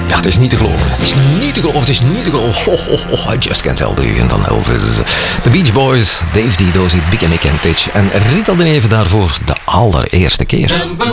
Ja, het is niet te geloven. Het is niet te geloven. Het is niet te geloven. I just can't help it. Van Elvis. The Beach Boys, Dave Didosi, Big Mick en Titch. En Rita de Neve daarvoor de allereerste keer.